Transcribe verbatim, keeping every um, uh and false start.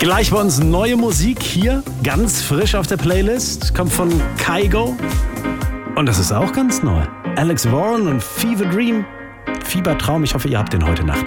Gleich bei uns neue Musik hier, ganz frisch auf der Playlist. Kommt von Kygo. Und das ist auch ganz neu. Alex Warren und Fever Dream. Fiebertraum, ich hoffe, ihr habt den heute Nacht.